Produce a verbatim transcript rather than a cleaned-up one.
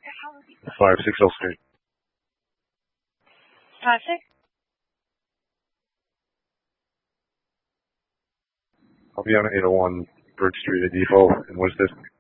five six L Street. Five six. I'll be on eight oh one Bird Street at Depot in Worcester.